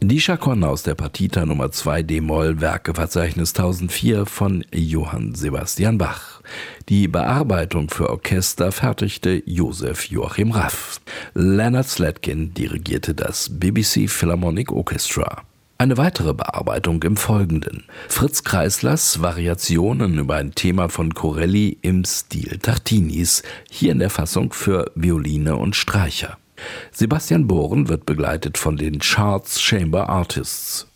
Die Chaconne aus der Partita Nummer 2 d-Moll Werkeverzeichnis 1004 von Johann Sebastian Bach. Die Bearbeitung für Orchester fertigte Joseph Joachim Raff. Leonard Slatkin dirigierte das BBC Philharmonic Orchestra. Eine weitere Bearbeitung im Folgenden. Fritz Kreislers Variationen über ein Thema von Corelli im Stil Tartinis, hier in der Fassung für Violine und Streicher. Sebastian Bohren wird begleitet von den Charts Chamber Artists.